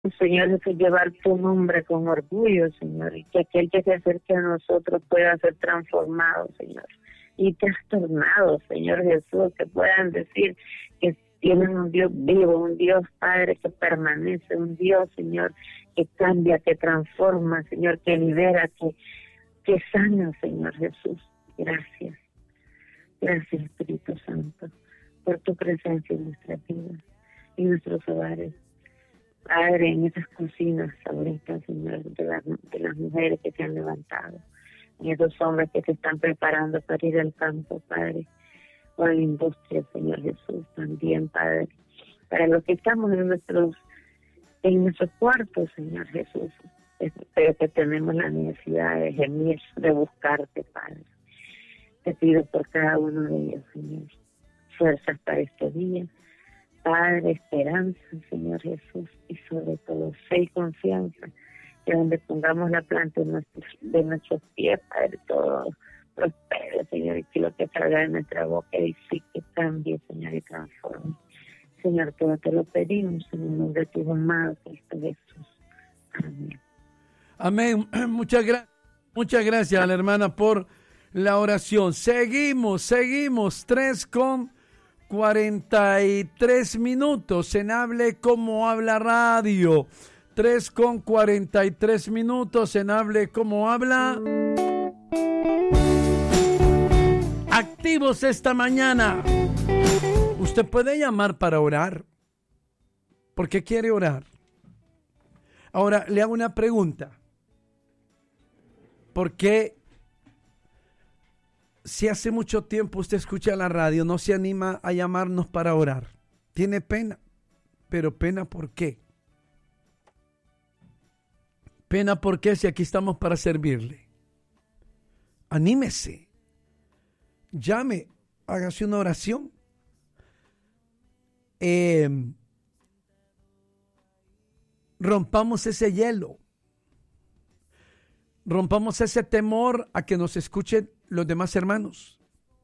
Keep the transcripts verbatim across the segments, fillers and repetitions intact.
Señor Jesús, llevar tu nombre con orgullo, Señor, y que aquel que se acerque a nosotros pueda ser transformado, Señor, y trastornado, Señor Jesús, que puedan decir que tienen un Dios vivo, un Dios Padre que permanece, un Dios, Señor, que cambia, que transforma, Señor, que libera, que, que sana, Señor Jesús. Gracias. Gracias, Espíritu Santo, por tu presencia en nuestras vidas, en nuestros hogares. Padre, en esas cocinas ahorita, Señor, de, la, de las mujeres que se han levantado, en esos hombres que se están preparando para ir al campo, Padre, o a la industria, Señor Jesús, también, Padre, para los que estamos en nuestros, en nuestros cuartos, Señor Jesús, pero que tenemos la necesidad de gemir, de buscarte, Padre. Te pido por cada uno de ellos, Señor, fuerzas para este día, Padre, esperanza, Señor Jesús, y sobre todo fe y confianza, que donde pongamos la planta de nuestros, de nuestros pies, Padre, todo prospere, Señor, y que lo que salga de nuestra boca edifique, cambie, Señor, y transforme. Señor, todo te lo pedimos en el nombre de tu amado Cristo Jesús. Amén. Amén. Muchas gracias. Muchas gracias a la hermana por la oración. Seguimos, seguimos. Tres con cuarenta y tres minutos en Hable Como Habla Radio. Tres con cuarenta y tres minutos en Hable Como Habla. Activos esta mañana. Usted puede llamar para orar. ¿Por qué quiere orar? Ahora le hago una pregunta. ¿Por qué, si hace mucho tiempo usted escucha la radio, no se anima a llamarnos para orar? Tiene pena. Pero pena ¿por qué? Pena ¿por qué? Si aquí estamos para servirle. Anímese. Llame. Hágase una oración. Eh, rompamos ese hielo. Rompamos ese temor a que nos escuchen los demás hermanos.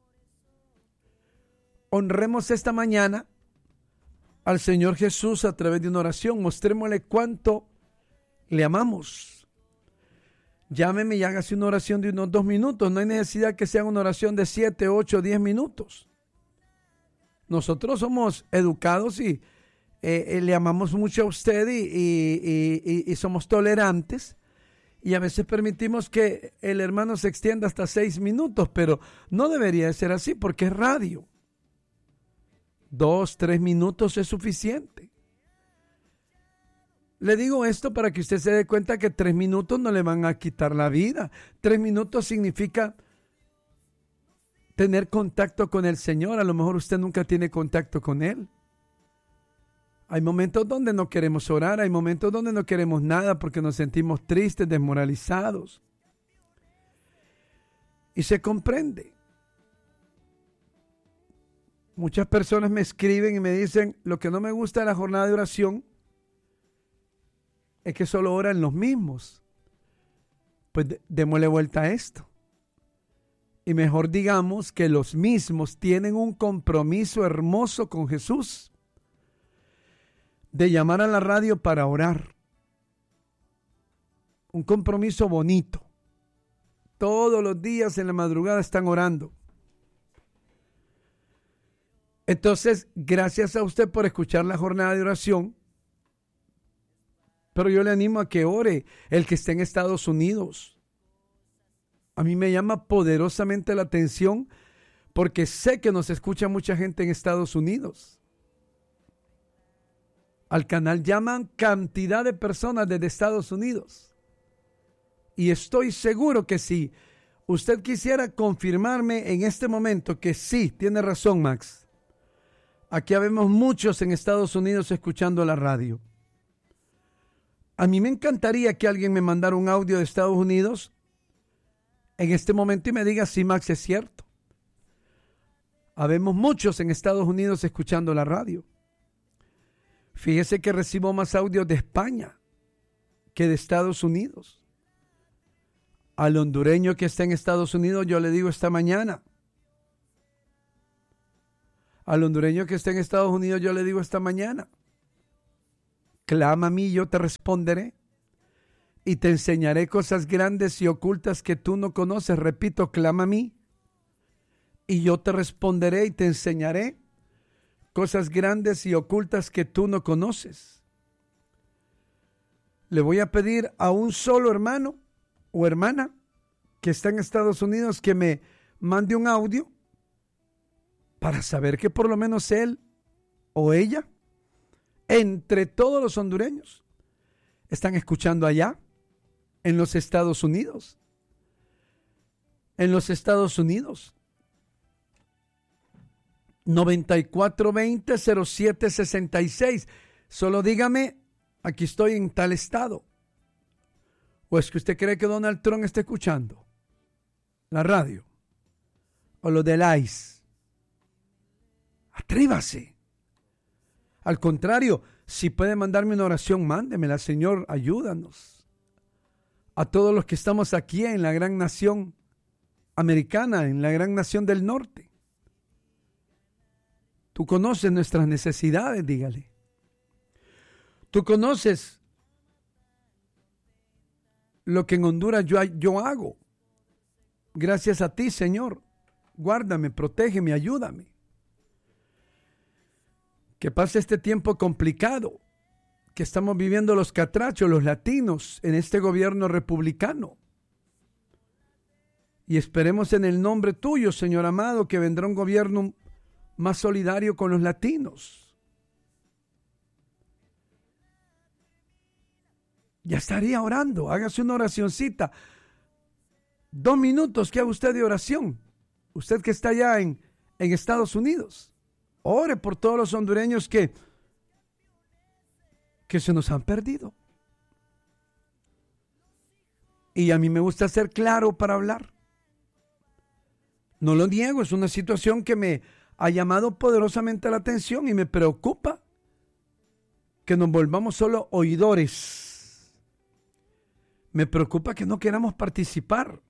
Honremos esta mañana al Señor Jesús a través de una oración. Mostrémosle cuánto le amamos. Llámeme y hágase una oración de unos dos minutos. No hay necesidad que sea una oración de siete, ocho, diez minutos. Nosotros somos educados y eh, eh, le amamos mucho a usted y, y, y, y somos tolerantes. Y a veces permitimos que el hermano se extienda hasta seis minutos, pero no debería de ser así porque es radio. Dos, tres minutos es suficiente. Le digo esto para que usted se dé cuenta que tres minutos no le van a quitar la vida. Tres minutos significa tener contacto con el Señor. A lo mejor usted nunca tiene contacto con Él. Hay momentos donde no queremos orar, hay momentos donde no queremos nada porque nos sentimos tristes, desmoralizados. Y se comprende. Muchas personas me escriben y me dicen, lo que no me gusta de la jornada de oración es que solo oran los mismos. Pues démosle vuelta a esto. Y mejor digamos que los mismos tienen un compromiso hermoso con Jesús. De llamar a la radio para orar. Un compromiso bonito. Todos los días en la madrugada están orando. Entonces, gracias a usted por escuchar la jornada de oración. Pero yo le animo a que ore el que esté en Estados Unidos. A mí me llama poderosamente la atención porque sé que nos escucha mucha gente en Estados Unidos. Al canal llaman cantidad de personas desde Estados Unidos. Y estoy seguro que si usted quisiera confirmarme en este momento que sí, tiene razón, Max. Aquí habemos muchos en Estados Unidos escuchando la radio. A mí me encantaría que alguien me mandara un audio de Estados Unidos en este momento y me diga si, Max, es cierto. Habemos muchos en Estados Unidos escuchando la radio. Fíjese que recibo más audios de España que de Estados Unidos. Al hondureño que está en Estados Unidos yo le digo esta mañana. Al hondureño que está en Estados Unidos yo le digo esta mañana. clama a mí y yo te responderé. Y te enseñaré cosas grandes y ocultas que tú no conoces. Repito, clama a mí y yo te responderé y te enseñaré cosas grandes y ocultas que tú no conoces. Le voy a pedir a un solo hermano o hermana que está en Estados Unidos que me mande un audio para saber que por lo menos él o ella, entre todos los hondureños, están escuchando allá en los Estados Unidos. En los Estados Unidos. noventa y cuatro veinte cero siete sesenta y seis. Solo dígame, aquí estoy en tal estado. ¿O es que usted cree que Donald Trump está escuchando la radio? ¿O lo del ICE? Atrévase. Al contrario, si puede mandarme una oración, mándemela, Señor, ayúdanos. A todos los que estamos aquí en la gran nación americana, en la gran nación del norte. Tú conoces nuestras necesidades, dígale. Tú conoces lo que en Honduras yo, yo hago. Gracias a ti, Señor. Guárdame, protégeme, ayúdame. Que pase este tiempo complicado que estamos viviendo los catrachos, los latinos, en este gobierno republicano. Y esperemos en el nombre tuyo, Señor amado, que vendrá un gobierno más solidario con los latinos. Ya estaría orando, hágase una oracioncita. Dos minutos que haga usted de oración. Usted que está allá en, en Estados Unidos. Ore por todos los hondureños que que se nos han perdido. Y a mí me gusta ser claro para hablar. No lo niego, es una situación que me ha llamado poderosamente la atención y me preocupa que nos volvamos solo oidores. Me preocupa que no queramos participar.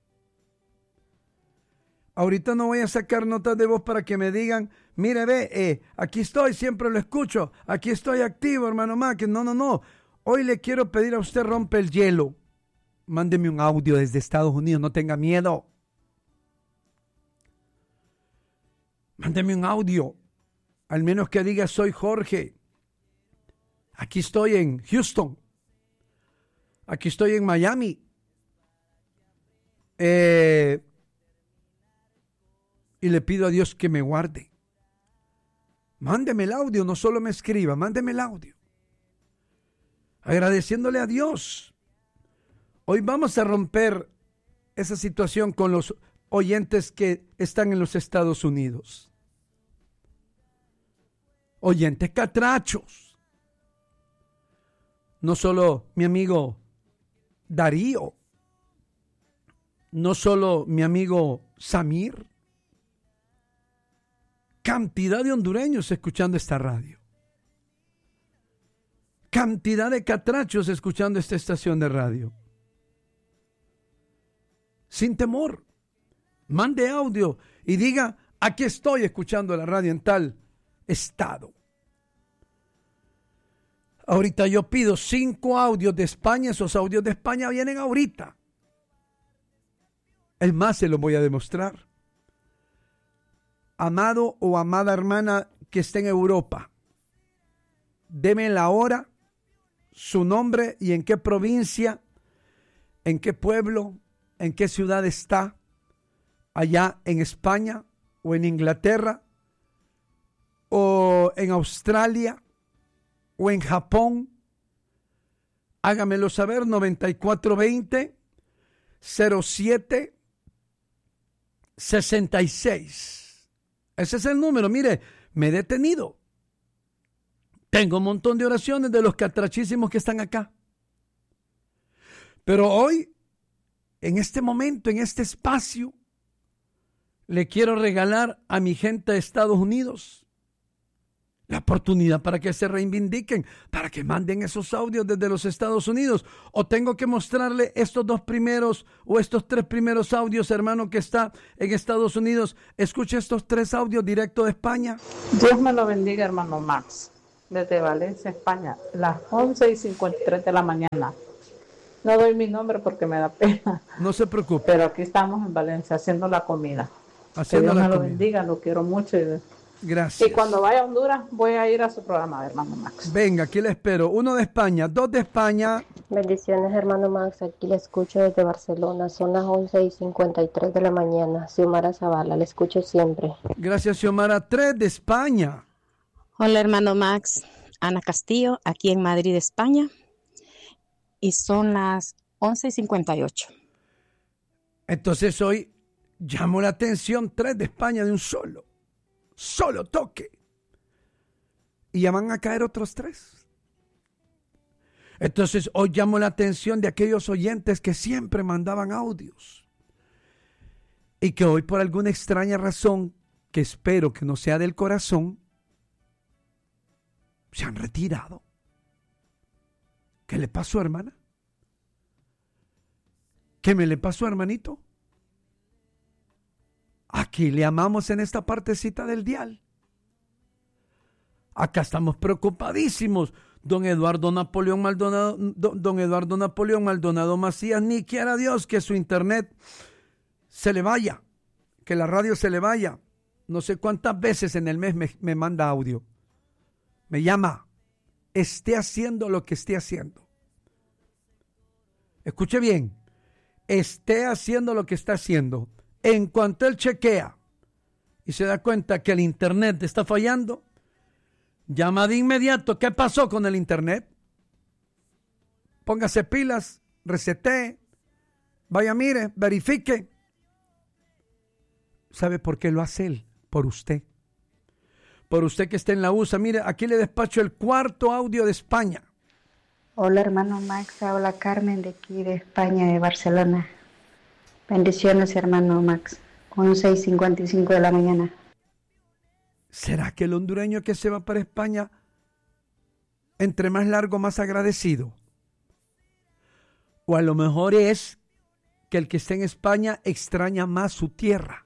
Ahorita no voy a sacar notas de voz para que me digan, mire, ve, eh, aquí estoy, siempre lo escucho, aquí estoy activo, hermano Márquez. No, no, no. Hoy le quiero pedir a usted rompe el hielo. Mándeme un audio desde Estados Unidos, no tenga miedo. Mándeme un audio, al menos que diga soy Jorge. Aquí estoy en Houston. Aquí estoy en Miami. Eh... Y le pido a Dios que me guarde. Mándeme el audio, no solo me escriba, mándeme el audio. Agradeciéndole a Dios. Hoy vamos a romper esa situación con los oyentes que están en los Estados Unidos. Oyentes catrachos. No solo mi amigo Darío. No solo mi amigo Samir. Cantidad de hondureños escuchando esta radio. Cantidad de catrachos escuchando esta estación de radio. Sin temor, mande audio y diga, aquí estoy escuchando la radio en tal estado. Ahorita yo pido cinco audios de España, esos audios de España vienen ahorita. Es más, se los voy a demostrar. Amado o amada hermana que esté en Europa, deme la hora, su nombre y en qué provincia, en qué pueblo, en qué ciudad está, allá en España o en Inglaterra o en Australia o en Japón. Hágamelo saber, noventa y cuatro veinte cero siete sesenta y seis. Ese es el número. Mire, me he detenido. Tengo un montón de oraciones de los catrachísimos que están acá. Pero hoy, en este momento, en este espacio, le quiero regalar a mi gente de Estados Unidos la oportunidad para que se reivindiquen, para que manden esos audios desde los Estados Unidos. O tengo que mostrarle estos dos primeros o estos tres primeros audios, hermano, que está en Estados Unidos. Escuche estos tres audios directo de España. Dios me lo bendiga, hermano Max. desde Valencia, España, las once y cincuenta y tres de la mañana. No doy mi nombre porque me da pena. No se preocupe. Pero aquí estamos en Valencia haciendo la comida. Haciendo que Dios la me lo comida. bendiga, lo quiero mucho. Y... Gracias. Y cuando vaya a Honduras voy a ir a su programa, hermano Max. Venga, aquí le espero. Uno de España, dos de España. Bendiciones, hermano Max. Aquí le escucho desde Barcelona. Son las once y cincuenta y tres de la mañana. Xiomara Zavala, le escucho siempre. Gracias, Xiomara. Tres de España. Hola, hermano Max. Ana Castillo, aquí en Madrid, España. Y son las once y cincuenta y ocho. Entonces hoy llamo la atención, tres de España de un solo. Solo toque. Y ya van a caer otros tres. Entonces hoy llamo la atención de aquellos oyentes que siempre mandaban audios. Y que hoy por alguna extraña razón, que espero que no sea del corazón, se han retirado. ¿Qué le pasó, hermana? ¿Qué me le pasó, hermanito? Aquí le amamos en esta partecita del dial. Acá estamos preocupadísimos. Don Eduardo Napoleón Maldonado, don, don Eduardo Napoleón Maldonado Macías, ni quiera Dios que su internet se le vaya, que la radio se le vaya. No sé cuántas veces en el mes me, me manda audio. Me llama. Esté haciendo lo que esté haciendo. Escuche bien. Esté haciendo lo que está haciendo. En cuanto él chequea y se da cuenta que el internet está fallando, llama de inmediato. ¿Qué pasó con el internet? Póngase pilas, resetee, vaya, mire, verifique. ¿Sabe por qué lo hace él? Por usted. Por usted que está en la U S A. Mire, aquí le despacho el cuarto audio de España. Hola, hermano Max. Habla Carmen de aquí, de España, de Barcelona. Bendiciones, hermano Max. once y cincuenta y cinco de la mañana. ¿Será que el hondureño que se va para España, entre más largo, más agradecido? O a lo mejor es que el que está en España extraña más su tierra.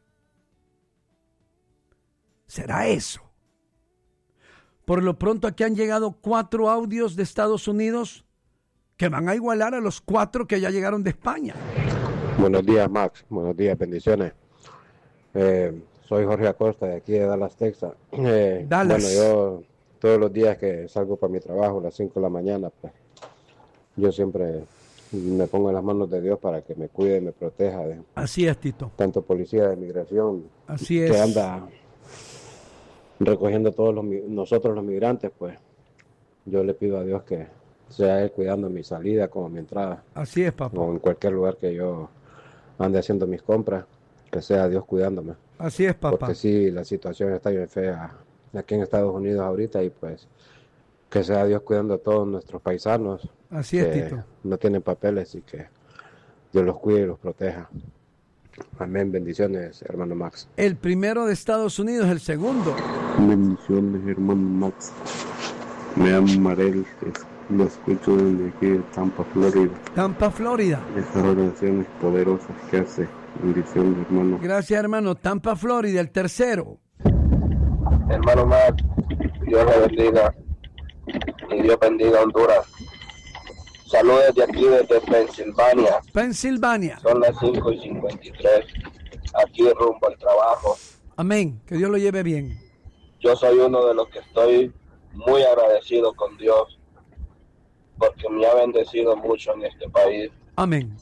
¿Será eso? Por lo pronto aquí han llegado cuatro audios de Estados Unidos que van a igualar a los cuatro que ya llegaron de España. Buenos días, Max. Buenos días, bendiciones. Eh, soy Jorge Acosta de aquí de Dallas, Texas. Eh, Dallas. Bueno, yo todos los días que salgo para mi trabajo a las cinco de la mañana, pues yo siempre me pongo en las manos de Dios para que me cuide y me proteja de Así es, Tito. tanto policía de migración Así que es. anda recogiendo todos los nosotros los migrantes, pues yo le pido a Dios que sea Él cuidando mi salida como mi entrada. Así es, papá. O en cualquier lugar que yo ande haciendo mis compras, que sea Dios cuidándome. Así es, papá. Porque sí, la situación está bien fea aquí en Estados Unidos ahorita y pues que sea Dios cuidando a todos nuestros paisanos. Así que es, Tito. no tienen papeles y que Dios los cuide y los proteja. Amén. Bendiciones, hermano Max. El primero de Estados Unidos, el segundo. Bendiciones, hermano Max. Me llamo Marel, lo escucho desde aquí de Tampa, Florida. Tampa, Florida. Esas oraciones poderosas que hace. Bendiciones, hermano. Gracias, hermano. Tampa, Florida, el tercero. Hermano Max, Dios le bendiga y Dios bendiga a Honduras. Saludos de aquí, desde Pensilvania. Pensilvania. Son las cinco y cincuenta y tres. Aquí rumbo al trabajo. Amén. Que Dios lo lleve bien. Yo soy uno de los que estoy muy agradecido con Dios porque me ha bendecido mucho en este país. Amén.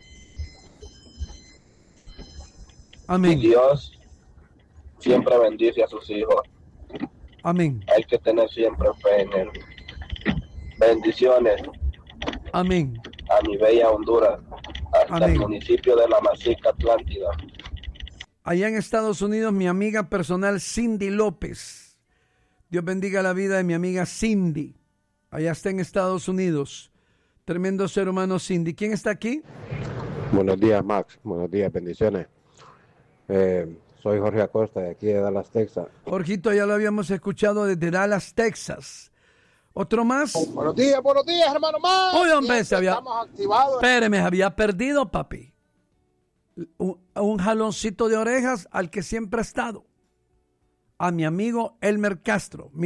Amén. Y Dios siempre bendice a sus hijos. Amén. Hay que tener siempre fe en Él. Bendiciones. Amén. A mi bella Honduras, hasta Amén. el municipio de La Masica, Atlántida. Allá en Estados Unidos, mi amiga personal Cindy López. Dios bendiga la vida de mi amiga Cindy. Allá está en Estados Unidos. Tremendo ser humano Cindy. ¿Quién está aquí? Buenos días, Max. Buenos días, bendiciones. Eh, soy Jorge Acosta de aquí de Dallas, Texas. Jorgito, ya lo habíamos escuchado desde Dallas, Texas. ¿Otro más? Buenos días, buenos días, hermano Max. Uy, hombre, se había... Estamos activados. Espéreme, había perdido, papi. Un, un jaloncito de orejas al que siempre ha estado. A mi amigo Elmer Castro. Mírelo.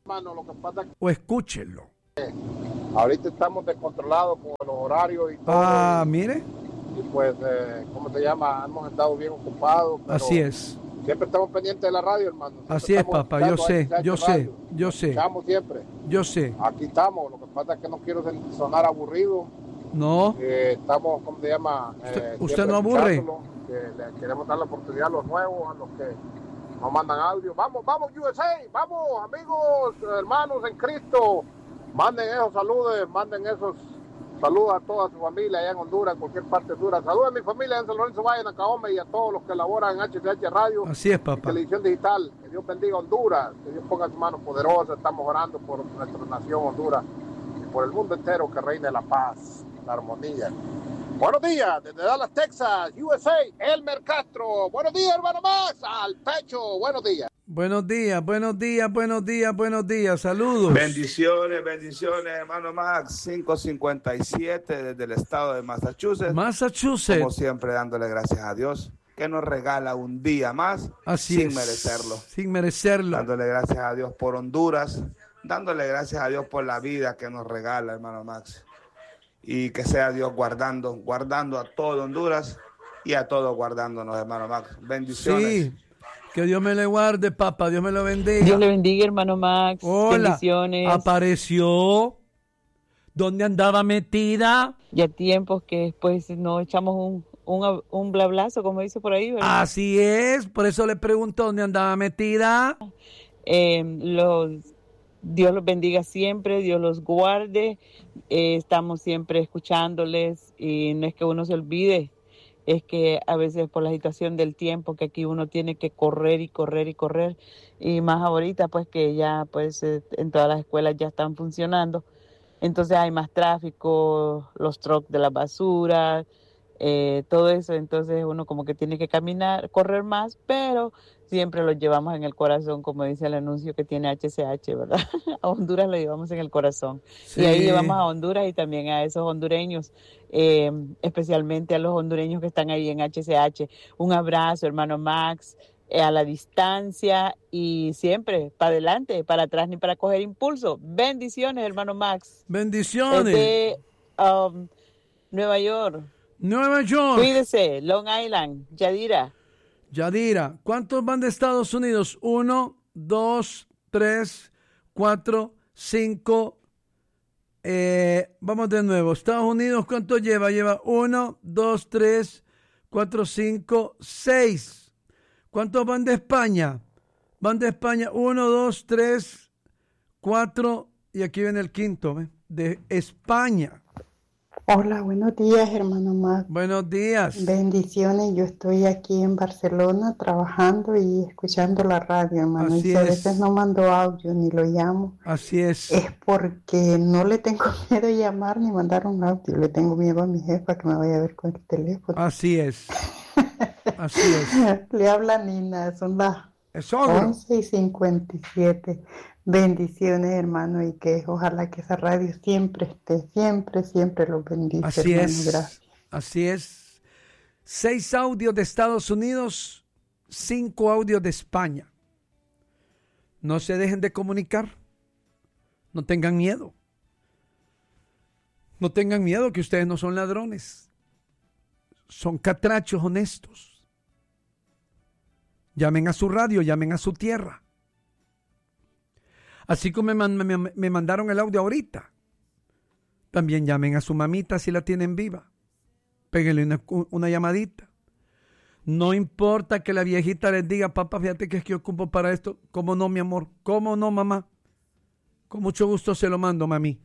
Hermano, lo que pasa es o escúchenlo. que ahorita estamos descontrolados con los horarios y todo. Ah, y, mire. Y pues, eh, ¿cómo se llama? Hemos estado bien ocupados. Pero Así es. siempre estamos pendientes de la radio, hermano. Siempre Así es, papá. Yo sé, yo sé, radio. yo sé. Escuchamos siempre. Yo sé. Aquí estamos. Lo que pasa es que no quiero sonar aburrido. No. Eh, estamos, ¿cómo se llama? ¿Usted, Eh, usted no aburre? Que le queremos dar la oportunidad a los nuevos, a los que nos mandan audio. Vamos, vamos, U S A. Vamos, amigos, hermanos en Cristo. Manden esos saludos, manden esos saludos a toda su familia allá en Honduras, en cualquier parte de Honduras. Saludos a mi familia en San Lorenzo Valle, en Acaome, y a todos los que laboran en H C H Radio. Así es, papá. Y Televisión Digital. Que Dios bendiga Honduras, que Dios ponga su mano poderosa. Estamos orando por nuestra nación Honduras y por el mundo entero, que reine la paz, la armonía. Buenos días, desde Dallas, Texas, U S A, Elmer Castro. Buenos días, hermano Max, al pecho. Buenos días. Buenos días, buenos días, buenos días, buenos días. Saludos. Bendiciones, bendiciones, hermano Max. cinco cincuenta y siete desde el estado de Massachusetts. Massachusetts. Como siempre, dándole gracias a Dios que nos regala un día más. Así sin es. merecerlo. Sin merecerlo. Dándole gracias a Dios por Honduras. Dándole gracias a Dios por la vida que nos regala, hermano Max. Y que sea Dios guardando, guardando a todo Honduras y a todos guardándonos, hermano Max. Bendiciones. Sí. Que Dios me le guarde, papá. Dios me lo bendiga. Dios le bendiga, hermano Max. Hola. Bendiciones. Apareció. ¿Dónde andaba metida? Ya tiempos que después nos echamos un, un, un blablazo, como dice por ahí, ¿verdad? Así es. Por eso le pregunto dónde andaba metida. Eh, los, Dios los bendiga siempre. Dios los guarde. Eh, estamos siempre escuchándoles y no es que uno se olvide. Es que a veces por la situación del tiempo que aquí uno tiene que correr y correr y correr, y más ahorita pues que ya pues en todas las escuelas ya están funcionando, entonces hay más tráfico, los trucks de la basura, eh, todo eso, entonces uno como que tiene que caminar, correr más, pero siempre lo llevamos en el corazón, como dice el anuncio que tiene H C H, ¿verdad? A Honduras lo llevamos en el corazón. Sí. Y ahí llevamos a Honduras y también a esos hondureños, eh, especialmente a los hondureños que están ahí en H C H. Un abrazo, hermano Max, eh, a la distancia y siempre para adelante, para atrás ni para coger impulso. Bendiciones, hermano Max. Bendiciones. Desde um, Nueva York. Nueva York. Cuídese, Long Island, Yadira. Yadira, ¿cuántos van de Estados Unidos? Uno, dos, tres, cuatro, cinco. Eh, vamos de nuevo. Estados Unidos, ¿cuánto lleva? Lleva uno, dos, tres, cuatro, cinco, seis. ¿Cuántos van de España? Van de España uno, dos, tres, cuatro. Y aquí viene el quinto, ¿ve? De España. Hola, buenos días, hermano Max. Buenos días. Bendiciones. Yo estoy aquí en Barcelona trabajando y escuchando la radio, hermano. Así y si a es. veces no mando audio ni lo llamo, Así es. es porque no le tengo miedo a llamar ni mandar un audio. Le tengo miedo a mi jefa que me vaya a ver con el teléfono. Así es. Así es. Le habla Nina, son las Es ogro. once y cincuenta y siete. Bendiciones, hermano, y que ojalá que esa radio siempre esté, siempre, siempre los bendice. Así hermano. es. Gracias. Así es. Seis audios de Estados Unidos, cinco audios de España. No se dejen de comunicar. No tengan miedo. No tengan miedo que ustedes no son ladrones. Son catrachos honestos. Llamen a su radio, llamen a su tierra. Así como me, man, me, me mandaron el audio ahorita. También llamen a su mamita si la tienen viva. Péguenle una, una llamadita. No importa que la viejita les diga, papá, fíjate que es que yo ocupo para esto. ¿Cómo no, mi amor? ¿Cómo no, mamá? Con mucho gusto se lo mando, mami.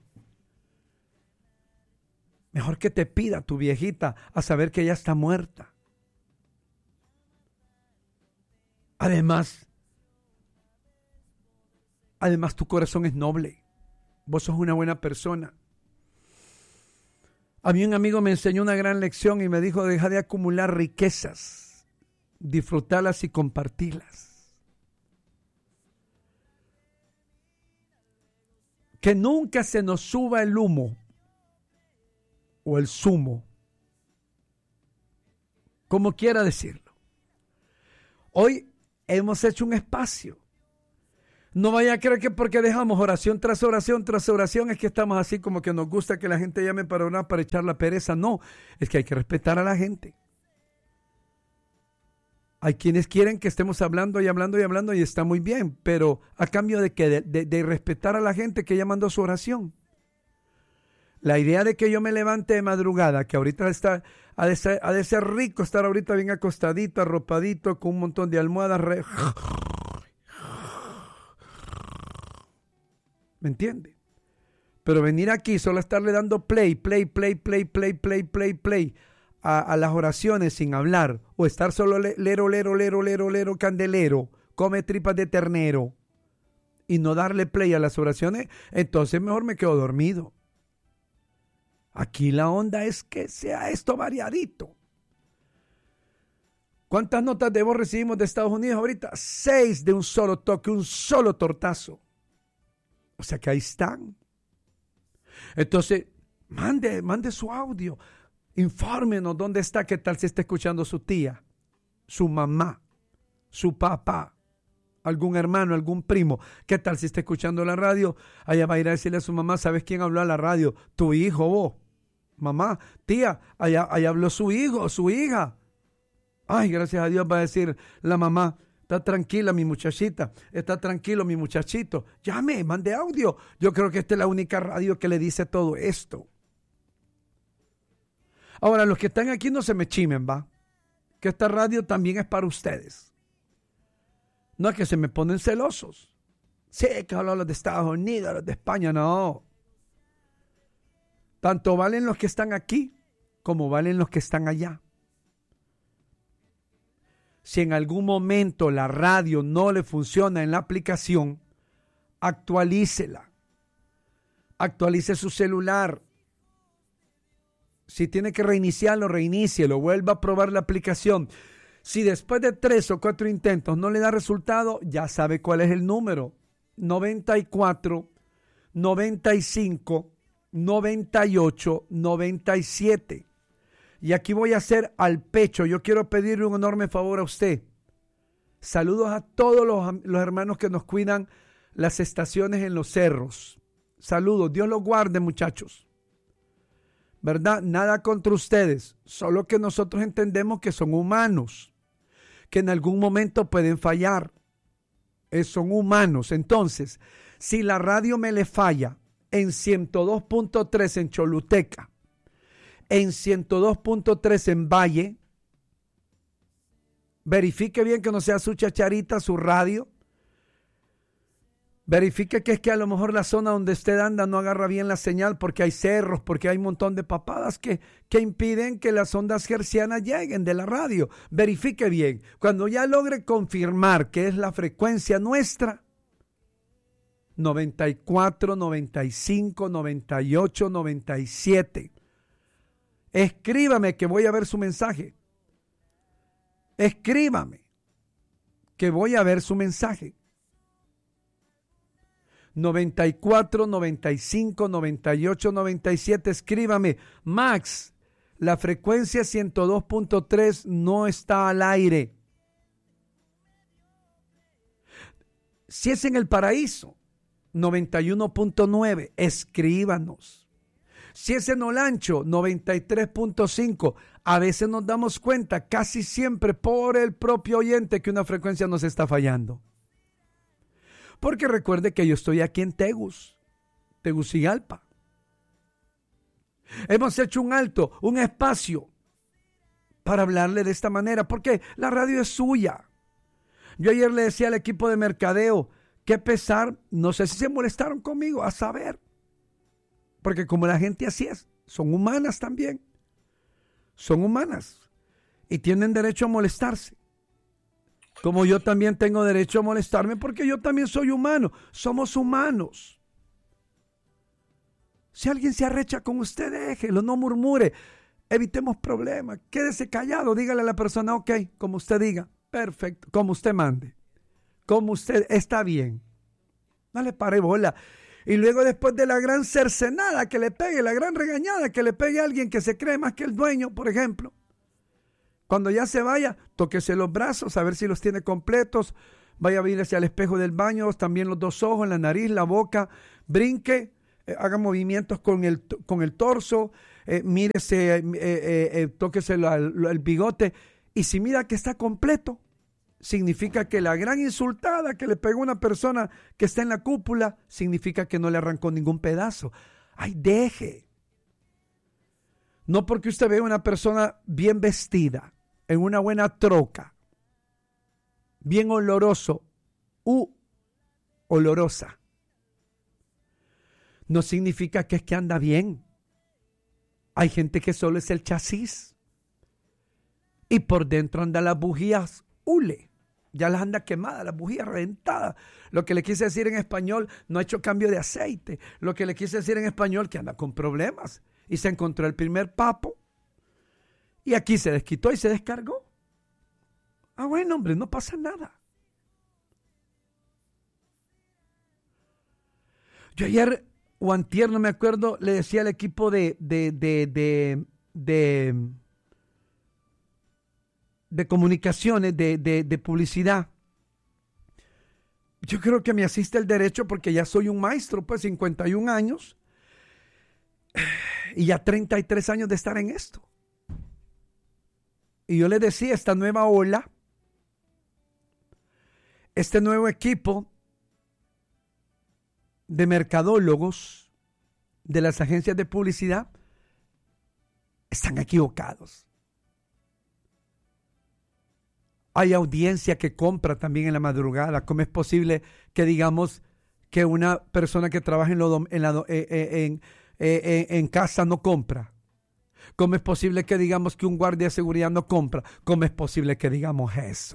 Mejor que te pida tu viejita a saber que ella está muerta. Además, además tu corazón es noble. Vos sos una buena persona. A mí un amigo me enseñó una gran lección y me dijo, deja de acumular riquezas, disfrutarlas y compartirlas. Que nunca se nos suba el humo o el zumo, como quiera decirlo. Hoy hemos hecho un espacio No vaya a creer que porque dejamos oración tras oración tras oración es que estamos así como que nos gusta que la gente llame para orar, para echar la pereza. No, es que hay que respetar a la gente. Hay quienes quieren que estemos hablando y hablando y hablando y está muy bien, pero a cambio de que de, de, de respetar a la gente que ella mandó su oración. La idea de que yo me levante de madrugada, que ahorita está, ha de ser, ha de ser rico estar ahorita bien acostadito, arropadito, con un montón de almohadas. Re... ¿Me entiende? Pero venir aquí solo estarle dando play, play, play, play, play, play, play, play a, a las oraciones sin hablar, o estar solo le, lero, lero, lero, lero, lero, candelero, come tripas de ternero y no darle play a las oraciones, entonces mejor me quedo dormido. Aquí la onda es que sea esto variadito. ¿Cuántas notas de voz recibimos de Estados Unidos ahorita? Seis de un solo toque, un solo tortazo. O sea que ahí están. Entonces, mande, mande su audio. Infórmenos dónde está, qué tal si está escuchando su tía, su mamá, su papá, algún hermano, algún primo. ¿Qué tal si está escuchando la radio? Allá va a ir a decirle a su mamá, ¿sabes quién habló a la radio? Tu hijo, vos. Mamá, tía, allá, allá habló su hijo, su hija. Ay, gracias a Dios va a decir la mamá. Está tranquila mi muchachita, está tranquilo mi muchachito. Llame, mande audio. Yo creo que esta es la única radio que le dice todo esto. Ahora, los que están aquí no se me chimen, ¿va? Que esta radio también es para ustedes. No es que se me ponen celosos. Sí, que hablan los de Estados Unidos, los de España, no. Tanto valen los que están aquí como valen los que están allá. Si en algún momento la radio no le funciona en la aplicación, actualícela. Actualice su celular. Si tiene que reiniciarlo, reinícielo. Vuelva a probar la aplicación. Si después de tres o cuatro intentos no le da resultado, ya sabe cuál es el número. noventa y cuatro, noventa y cinco, noventa y ocho, noventa y siete. Y aquí voy a hacer al pecho. Yo quiero pedirle un enorme favor a usted. Saludos a todos los, los hermanos que nos cuidan las estaciones en los cerros. Saludos. Dios los guarde, muchachos. ¿Verdad? Nada contra ustedes. Solo que nosotros entendemos que son humanos. Que en algún momento pueden fallar. Eh, son humanos. Entonces, si la radio me le falla en ciento dos punto tres en Choluteca, en ciento dos punto tres en Valle, verifique bien que no sea su chacharita, su radio. Verifique que es que a lo mejor la zona donde usted anda no agarra bien la señal porque hay cerros, porque hay un montón de papadas que, que impiden que las ondas hercianas lleguen de la radio. Verifique bien. Cuando ya logre confirmar que es la frecuencia nuestra, noventa y cuatro, noventa y cinco, noventa y ocho, noventa y siete. Escríbame que voy a ver su mensaje. Escríbame que voy a ver su mensaje. noventa y cuatro, noventa y cinco, noventa y ocho, noventa y siete. Escríbame. Max, la frecuencia ciento dos punto tres no está al aire. Si es en El Paraíso, noventa y uno punto nueve. Escríbanos. Si es en Olancho, noventa y tres punto cinco, a veces nos damos cuenta, casi siempre por el propio oyente, que una frecuencia nos está fallando. Porque recuerde que yo estoy aquí en Tegus, Tegucigalpa. Hemos hecho un alto, un espacio para hablarle de esta manera, porque la radio es suya. Yo ayer le decía al equipo de mercadeo, qué pesar, no sé si se molestaron conmigo, a saber. Porque como la gente así es, son humanas también. Son humanas. Y tienen derecho a molestarse. Como yo también tengo derecho a molestarme porque yo también soy humano. Somos humanos. Si alguien se arrecha con usted, déjelo, no murmure. Evitemos problemas. Quédese callado. Dígale a la persona, ok, como usted diga. Perfecto. Como usted mande. Como usted está bien. No le pare bola. Y luego después de la gran cercenada que le pegue, la gran regañada que le pegue a alguien que se cree más que el dueño, por ejemplo, cuando ya se vaya, tóquese los brazos, a ver si los tiene completos, vaya a venir hacia el espejo del baño, también los dos ojos, la nariz, la boca, brinque, eh, haga movimientos con el, con el torso, eh, mírese, eh, eh, eh, tóquese la, la, el bigote, y si mira que está completo, significa que la gran insultada que le pegó una persona que está en la cúpula, significa que no le arrancó ningún pedazo. ¡Ay, deje! No porque usted vea una persona bien vestida, en una buena troca, bien oloroso u olorosa, no significa que es que anda bien. Hay gente que solo es el chasis y por dentro anda las bujías hule. Ya las anda quemadas, las bujías reventadas. Lo que le quise decir en español, no ha hecho cambio de aceite. Lo que le quise decir en español, que anda con problemas. Y se encontró el primer papo. Y aquí se desquitó y se descargó. Ah, bueno, hombre, no pasa nada. Yo ayer o antier, no me acuerdo, le decía al equipo de... de, de, de, de de comunicaciones, de, de, de publicidad. Yo creo que me asiste el derecho porque ya soy un maestro, pues cincuenta y un años y ya treinta y tres años de estar en esto. Y yo le decía, esta nueva ola, este nuevo equipo de mercadólogos de las agencias de publicidad están equivocados. Hay audiencia que compra también en la madrugada. ¿Cómo es posible que digamos que una persona que trabaja en, lo, en, la, eh, eh, en, eh, en casa no compra? ¿Cómo es posible que digamos que un guardia de seguridad no compra? ¿Cómo es posible que digamos eso?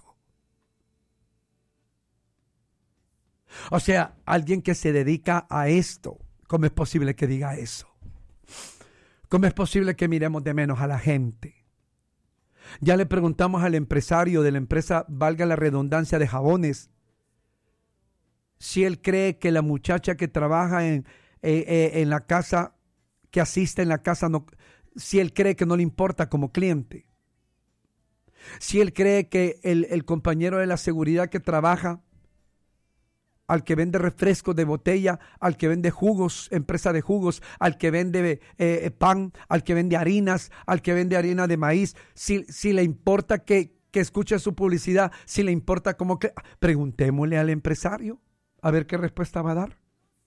O sea, alguien que se dedica a esto, ¿cómo es posible que diga eso? ¿Cómo es posible que miremos de menos a la gente? Ya le preguntamos al empresario de la empresa, valga la redundancia, de jabones, si él cree que la muchacha que trabaja en, eh, eh, en la casa, que asiste en la casa, no, si él cree que no le importa como cliente. Si él cree que el, el compañero de la seguridad que trabaja, al que vende refrescos de botella, al que vende jugos, empresa de jugos, al que vende eh, pan, al que vende harinas, al que vende harina de maíz, si, si le importa que, que escuche su publicidad, si le importa cómo que... Preguntémosle al empresario a ver qué respuesta va a dar.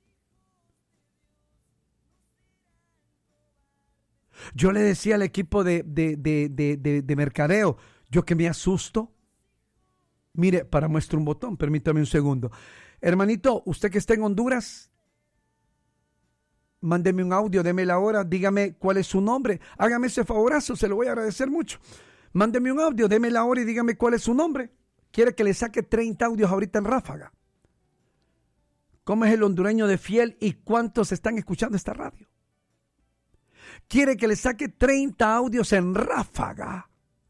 Yo le decía al equipo de, de, de, de, de, de mercadeo, yo que me asusto. Mire, para muestra un botón, permítame un segundo. Hermanito, usted que está en Honduras, mándeme un audio, deme la hora, dígame cuál es su nombre. Hágame ese favorazo, se lo voy a agradecer mucho. Mándeme un audio, deme la hora y dígame cuál es su nombre. Quiere que le saque treinta audios ahorita en ráfaga. ¿Cómo es el hondureño de fiel y cuántos están escuchando esta radio? Quiere que le saque treinta audios en ráfaga.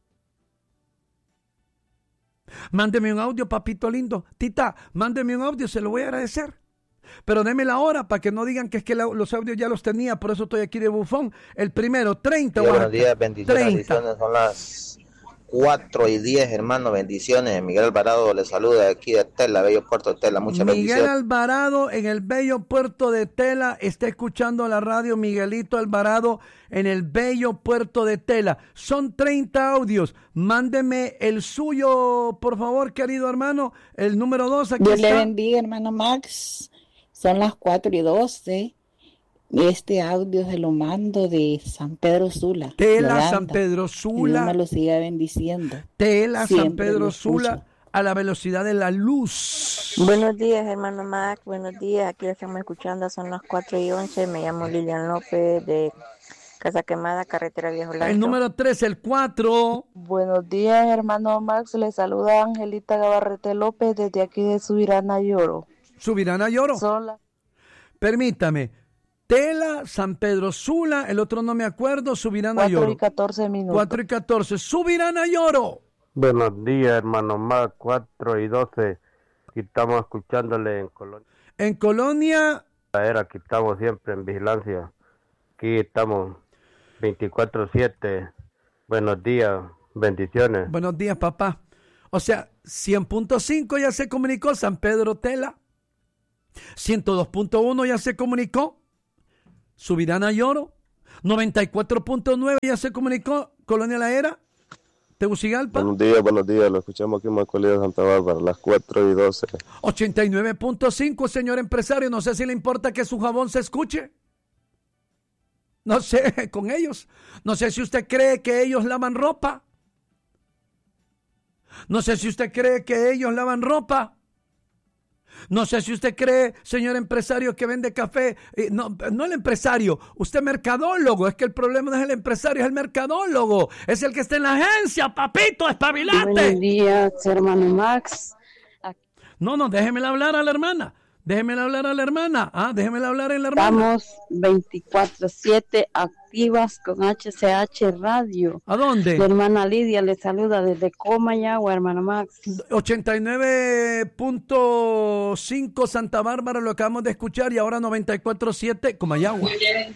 Mándeme un audio, papito lindo. Tita, mándeme un audio, se lo voy a agradecer. Pero deme la hora para que no digan que es que la, los audios ya los tenía, por eso estoy aquí de bufón. El primero, treinta. Sí, buenos días, bendiciones, treinta. bendiciones. Son las cuatro y diez, hermano, bendiciones. Miguel Alvarado le saluda aquí de Tela, bello puerto de Tela, muchas Miguel bendiciones. Miguel Alvarado en el bello puerto de Tela, está escuchando la radio. Miguelito Alvarado en el bello puerto de Tela. Son treinta audios. Mándeme el suyo, por favor, querido hermano. El número dos, aquí Dios está. le bendiga, hermano Max. Son las cuatro y doce. Este audio se lo mando de San Pedro Sula. Tela, Yolanda. San Pedro Sula. Dios me lo siga bendiciendo. Tela, Siempre San Pedro lo Sula, escucho. a la velocidad de la luz. Buenos días, hermano Mac. Buenos días. Aquí estamos escuchando. Son las cuatro y once. Me llamo Lilian López de Casa Quemada, Carretera Viejo Lancho. El número tres, el cuatro. Buenos días, hermano Max. Le saluda Angelita Gabarrete López desde aquí de Subirana Lloro. Subirana Lloro. Sola. Permítame. Tela, San Pedro Sula, el otro no me acuerdo, Subirana Lloro. cuatro y catorce minutos. cuatro y catorce. Subirana Lloro. Buenos días, hermano Max, cuatro y doce. Aquí estamos escuchándole en Colonia. En Colonia. Era, aquí estamos siempre en vigilancia. Aquí estamos veinticuatro siete. Buenos días, bendiciones. Buenos días, papá. O sea, cien punto cinco ya se comunicó San Pedro Tela. ciento dos punto uno ya se comunicó Subirana Lloro. noventa y cuatro punto nueve ya se comunicó Colonia La Era, Tegucigalpa. Buenos días, buenos días. Lo escuchamos aquí en Macolía de Santa Bárbara, las cuatro y doce. ochenta y nueve punto cinco, señor empresario. No sé si le importa que su jabón se escuche. No sé, con ellos. No sé si usted cree que ellos lavan ropa. No sé si usted cree que ellos lavan ropa. No sé si usted cree, señor empresario, que vende café. Eh, no, no el empresario, usted mercadólogo. Es que el problema no es el empresario, es el mercadólogo. Es el que está en la agencia, papito, espabilate. Buenos días, hermano Max. No, no, déjemela hablar a la hermana. Déjemela hablar a la hermana. Ah, déjemela hablar en la hermana. Estamos veinticuatro siete activas con H C H Radio. ¿A dónde? Mi hermana Lidia le saluda desde Comayagua, hermano Max. ochenta y nueve punto cinco Santa Bárbara, lo acabamos de escuchar, y ahora noventa y cuatro punto siete Comayagua.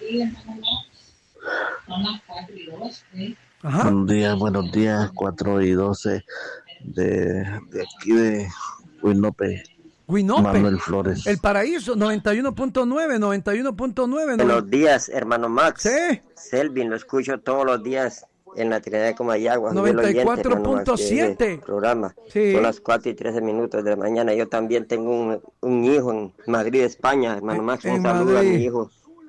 Ajá. Buenos días, buenos días, cuatro y doce de, de aquí de Huinope. Huinope, Manuel Flores. El Paraíso, noventa y uno punto nueve, noventa y uno punto nueve. Buenos días, hermano Max. Sí. Selvin, lo escucho todos los días en la Trinidad de Comayagua. noventa y cuatro punto siete. Programa. Sí. Son las cuatro y trece minutos de la mañana. Yo también tengo un, un hijo en Madrid, España, hermano Max. Un saludo a mi hijo.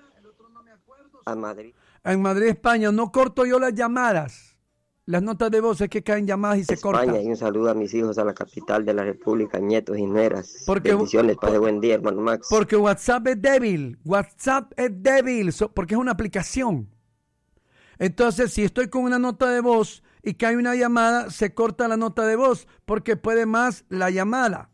A Madrid. En Madrid, España. No corto yo las llamadas. Las notas de voz es que caen llamadas y se España, cortan. Y un saludo a mis hijos a la capital de la República, nietos y nueras. Porque, bendiciones, pase buen día, hermano Max. Porque WhatsApp es débil. WhatsApp es débil so, porque es una aplicación. Entonces, si estoy con una nota de voz y cae una llamada, se corta la nota de voz porque puede más la llamada.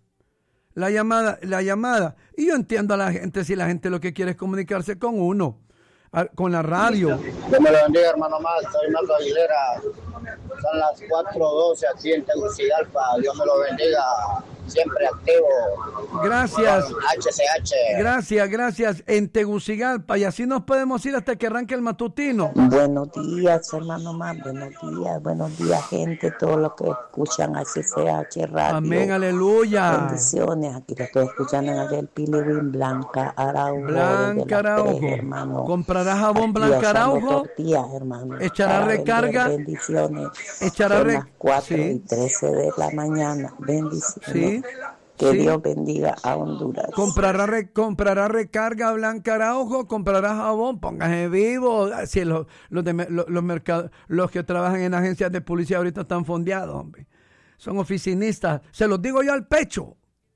La llamada, la llamada. Y yo entiendo a la gente si la gente lo que quiere es comunicarse con uno. Con la radio. Dios me lo bendiga, hermano Max. Soy Marco Aguilera. Son las cuatro doce aquí en Tegucigalpa. Dios me lo bendiga. Siempre activo. Gracias. H C H. Gracias, gracias. En Tegucigalpa. Y así nos podemos ir hasta que arranque el matutino. Buenos días, hermano Max. Buenos días, buenos días, gente. Todos los que escuchan H C H Radio. Amén, aleluya. Bendiciones. Aquí lo estoy escuchando en el Pilibín. Blanca Araujo. Blanca Araujo. Hermano. Comprará jabón Blanca Araujo. Tortillas, hermano. Echará recarga. Bendiciones. Echará Son re... las cuatro sí. y trece de la mañana. Bendiciones. Sí. Que sí. Dios bendiga a Honduras. Comprará, re, comprará recarga Blanca Araujo, comprará jabón, póngase vivo. Si los, los, de, los, los, mercado, los que trabajan en agencias de publicidad ahorita están fondeados, hombre. Son oficinistas. Se los digo yo al pecho.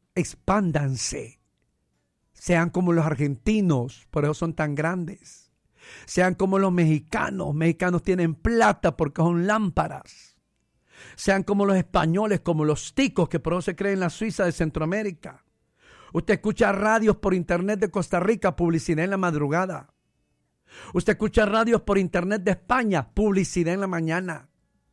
Expándanse. Sean como los argentinos, por eso son tan grandes. Sean como los mexicanos. Mexicanos tienen plata porque son lámparas. Sean como los españoles, como los ticos, que por eso se creen en la Suiza de Centroamérica. Usted escucha radios por internet de Costa Rica, publicidad en la madrugada. Usted escucha radios por internet de España, publicidad en la mañana.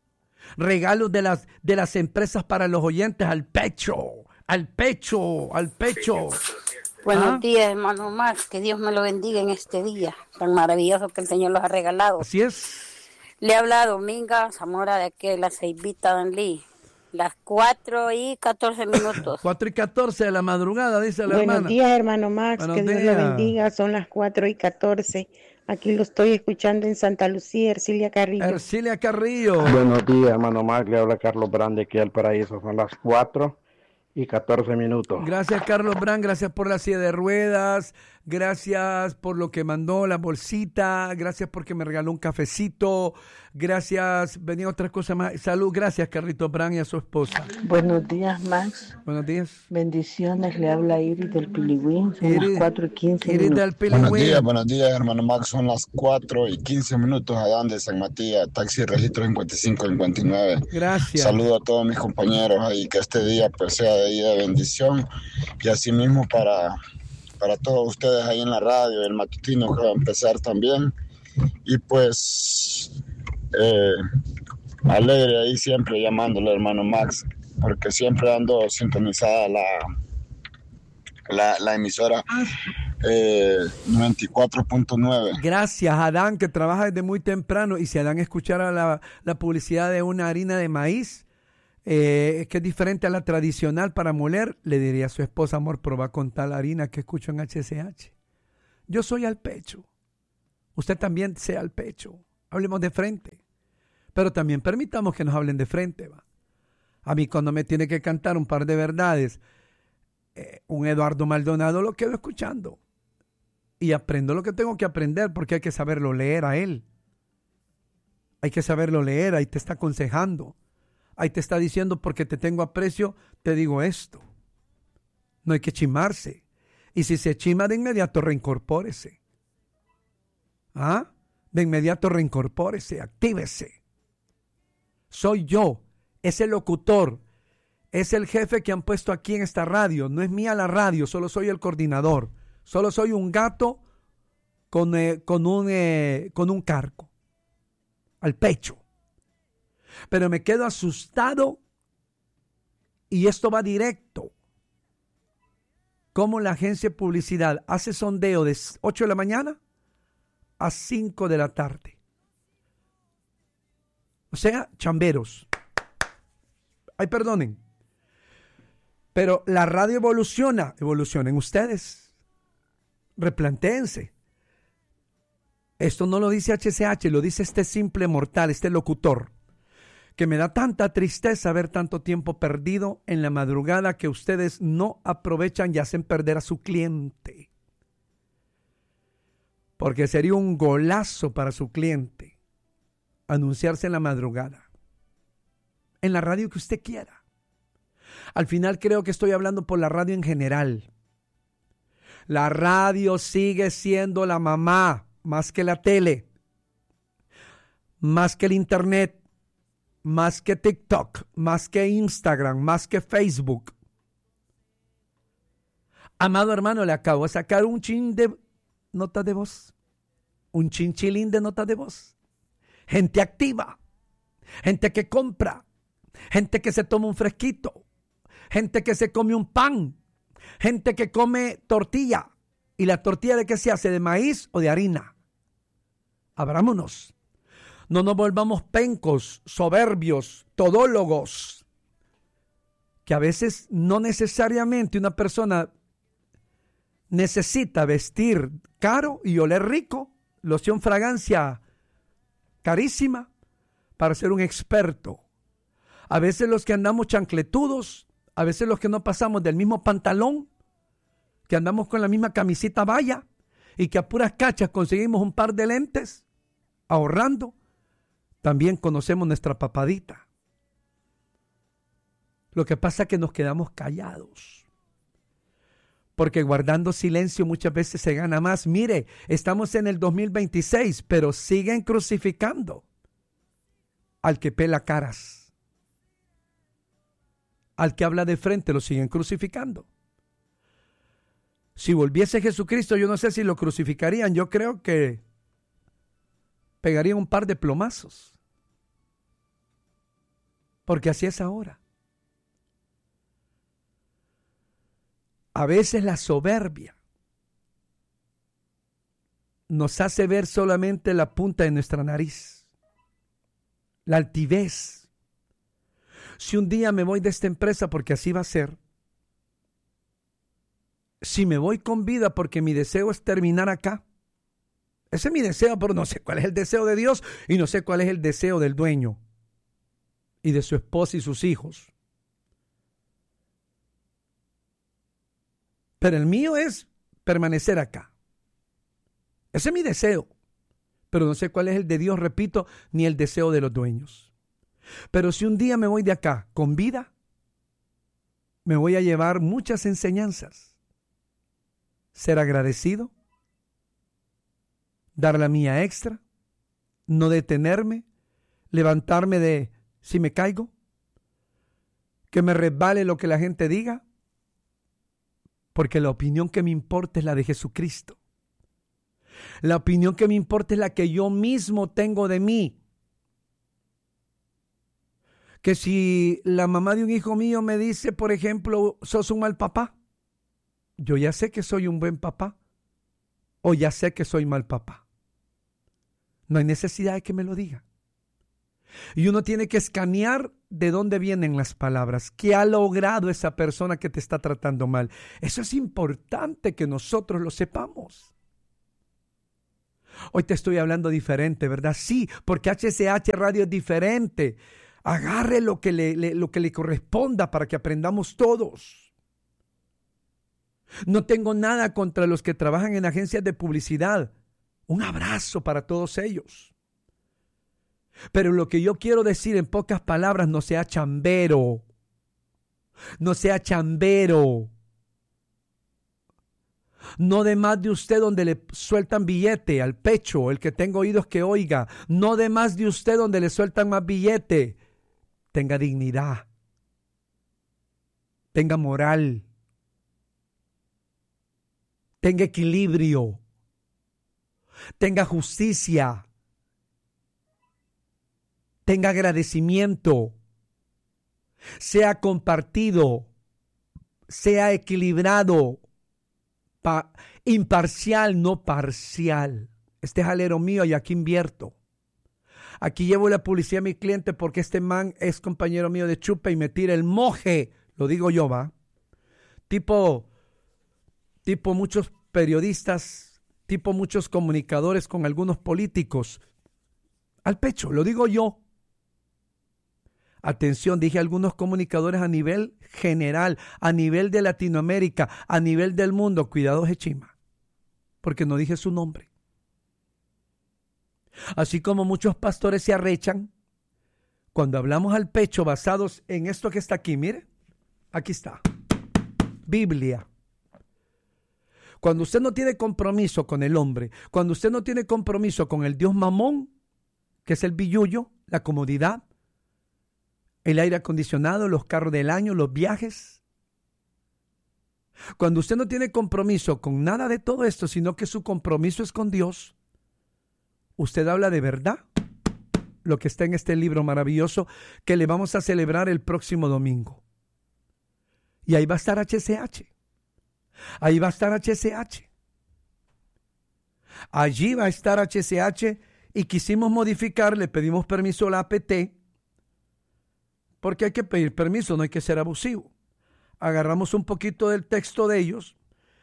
Regalos de las, de las empresas para los oyentes al pecho, al pecho, al pecho. Buenos ¿Ah? días, hermano Max. Que Dios me lo bendiga en este día tan maravilloso que el Señor los ha regalado. Así es. Le habla Dominga Zamora de aquí de la Ceibita Danlí. Las cuatro y catorce minutos. cuatro y catorce de la madrugada, dice la Buenos hermana. Buenos días, hermano Max. Buenos que Dios días. lo bendiga. Son las cuatro y catorce. Aquí lo estoy escuchando en Santa Lucía, Ercilia Carrillo. Ercilia Carrillo. Buenos días, hermano Max. Le habla Carlos Brande aquí al Paraíso. Son las cuatro y catorce minutos. Gracias, Carlos Brand. Gracias por la silla de ruedas. Gracias por lo que mandó, la bolsita. Gracias porque me regaló un cafecito. Gracias. Venía otras cosas más. Salud. Gracias, Carlito Brand y a su esposa. Buenos días, Max. Buenos días. Bendiciones. Le habla Iris del Piligüín. Son Iris, las cuatro y quince Iris minutos. del Piligüín. Buenos días, buenos días, hermano Max. Son las cuatro y quince minutos allá de San Matías. Taxi registro cincuenta y cinco cincuenta y nueve. Gracias. Saludo a todos mis compañeros ahí. Que este día pues sea de día de bendición. Y así mismo para... para todos ustedes ahí en la radio, el matutino que va a empezar también. Y pues, eh, alegre ahí siempre llamándole, hermano Max, porque siempre ando sintonizada la, la, la emisora eh, noventa y cuatro punto nueve. Gracias, Adán, que trabaja desde muy temprano. Y si Adán escuchara la, la publicidad de una harina de maíz, eh, que es diferente a la tradicional para moler, le diría a su esposa, amor, prueba con tal harina que escucho en H C H. Yo soy al pecho. Usted también sea al pecho. Hablemos de frente. Pero también permitamos que nos hablen de frente, va. A mí cuando me tiene que cantar un par de verdades, eh, un Eduardo Maldonado lo quedo escuchando. Y aprendo lo que tengo que aprender porque hay que saberlo leer a él. Hay que saberlo leer, ahí te está aconsejando. Ahí te está diciendo porque te tengo aprecio, te digo esto. No hay que chimarse. Y si se chima de inmediato, reincorpórese. ¿Ah? De inmediato reincorpórese, actívese. Soy yo, ese locutor, es el jefe que han puesto aquí en esta radio. No es mía la radio, solo soy el coordinador. Solo soy un gato con, eh, con, un, eh, con un carco al pecho. Pero me quedo asustado y esto va directo. Como la agencia de publicidad hace sondeo de ocho de la mañana a cinco de la tarde. O sea, chamberos. Ay, perdonen. Pero la radio evoluciona. Evolucionen ustedes. Replantéense. Esto no lo dice H C H, lo dice este simple mortal, este locutor. Que me da tanta tristeza ver tanto tiempo perdido en la madrugada que ustedes no aprovechan y hacen perder a su cliente. Porque sería un golazo para su cliente anunciarse en la madrugada. En la radio que usted quiera. Al final creo que estoy hablando por la radio en general. La radio sigue siendo la mamá, más que la tele, más que el internet, más que TikTok, más que Instagram, más que Facebook. Amado hermano, le acabo de sacar un chin de nota de voz. Un chinchilín de nota de voz. Gente activa. Gente que compra. Gente que se toma un fresquito. Gente que se come un pan. Gente que come tortilla. ¿Y la tortilla de qué se hace? ¿De maíz o de harina? Abrámonos. No nos volvamos pencos, soberbios, todólogos. Que a veces no necesariamente una persona necesita vestir caro y oler rico, loción, fragancia carísima, para ser un experto. A veces los que andamos chancletudos, a veces los que no pasamos del mismo pantalón, que andamos con la misma camisita vaya y que a puras cachas conseguimos un par de lentes, ahorrando, también conocemos nuestra papadita. Lo que pasa es que nos quedamos callados. Porque guardando silencio muchas veces se gana más. Mire, estamos en el dos mil veintiséis, pero siguen crucificando al que pela caras. Al que habla de frente lo siguen crucificando. Si volviese Jesucristo, yo no sé si lo crucificarían. Yo creo que pegarían un par de plomazos. Porque así es ahora. A veces la soberbia nos hace ver solamente la punta de nuestra nariz. La altivez. Si un día me voy de esta empresa porque así va a ser. Si me voy con vida porque mi deseo es terminar acá. Ese es mi deseo, pero no sé cuál es el deseo de Dios y no sé cuál es el deseo del dueño y de su esposa y sus hijos. Pero el mío es permanecer acá. Ese es mi deseo. Pero no sé cuál es el de Dios, repito, ni el deseo de los dueños. Pero si un día me voy de acá con vida, me voy a llevar muchas enseñanzas. Ser agradecido, dar la mía extra, no detenerme, levantarme de si me caigo, que me resbale lo que la gente diga, porque la opinión que me importa es la de Jesucristo. La opinión que me importa es la que yo mismo tengo de mí. Que si la mamá de un hijo mío me dice, por ejemplo, sos un mal papá, yo ya sé que soy un buen papá o ya sé que soy mal papá. No hay necesidad de que me lo diga. Y uno tiene que escanear de dónde vienen las palabras, qué ha logrado esa persona que te está tratando mal. Eso es importante que nosotros lo sepamos. Hoy te estoy hablando diferente, ¿verdad? Sí, porque H C H Radio es diferente. Agarre lo que le, le, lo que le corresponda para que aprendamos todos. No tengo nada contra los que trabajan en agencias de publicidad. Un abrazo para todos ellos. Pero lo que yo quiero decir en pocas palabras, no sea chambero. No sea chambero. No de más de usted donde le sueltan billete al pecho, el que tenga oídos que oiga. No de más de usted donde le sueltan más billete. Tenga dignidad. Tenga moral. Tenga equilibrio. Tenga justicia. Tenga agradecimiento. Sea compartido. Sea equilibrado. Pa- imparcial, no parcial. Este es alero mío y aquí invierto. Aquí llevo la publicidad a mi cliente porque este man es compañero mío de chupa y me tira el moje. Lo digo yo, ¿va? Tipo, tipo muchos periodistas, tipo muchos comunicadores con algunos políticos. Al pecho, lo digo yo. Atención, dije algunos comunicadores a nivel general, a nivel de Latinoamérica, a nivel del mundo. Cuidado, Jechima, porque no dije su nombre. Así como muchos pastores se arrechan cuando hablamos al pecho basados en esto que está aquí. Mire, aquí está. Biblia. Cuando usted no tiene compromiso con el hombre, cuando usted no tiene compromiso con el Dios Mamón, que es el billullo, la comodidad, el aire acondicionado, los carros del año, los viajes. Cuando usted no tiene compromiso con nada de todo esto, sino que su compromiso es con Dios, usted habla de verdad, lo que está en este libro maravilloso que le vamos a celebrar el próximo domingo. Y ahí va a estar H C H. Ahí va a estar H C H. Allí va a estar H C H y quisimos modificar, le pedimos permiso a la A P T, porque hay que pedir permiso, no hay que ser abusivo. Agarramos un poquito del texto de ellos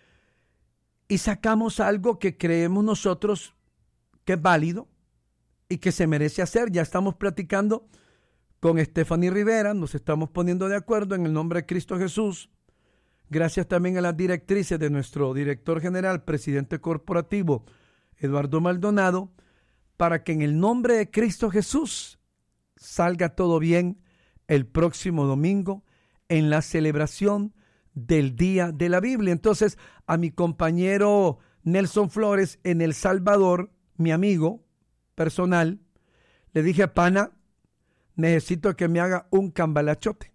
y sacamos algo que creemos nosotros que es válido y que se merece hacer. Ya estamos platicando con Stephanie Rivera, nos estamos poniendo de acuerdo en el nombre de Cristo Jesús. Gracias también a las directrices de nuestro director general, presidente corporativo, Eduardo Maldonado, para que en el nombre de Cristo Jesús salga todo bien el próximo domingo en la celebración del Día de la Biblia. Entonces, a mi compañero Nelson Flores en El Salvador, mi amigo personal, le dije, pana, necesito que me haga un cambalachote.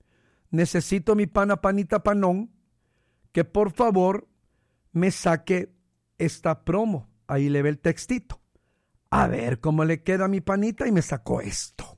Necesito mi pana, panita, panón, que por favor me saque esta promo. Ahí le ve el textito. A ver cómo le queda a mi panita y me sacó esto.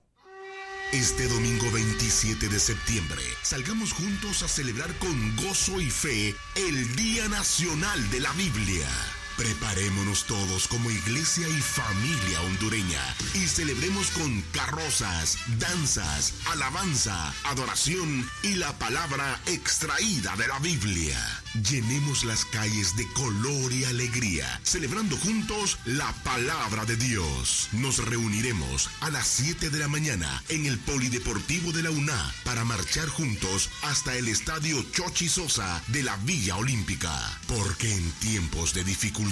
Este domingo veintisiete de septiembre, salgamos juntos a celebrar con gozo y fe el Día Nacional de la Biblia. Preparémonos todos como iglesia y familia hondureña y celebremos con carrozas, danzas, alabanza, adoración y la palabra extraída de la Biblia. Llenemos las calles de color y alegría, celebrando juntos la palabra de Dios. Nos reuniremos a las siete de la mañana en el Polideportivo de la U N A para marchar juntos hasta el Estadio Chochi Sosa de la Villa Olímpica. Porque en tiempos de dificultad,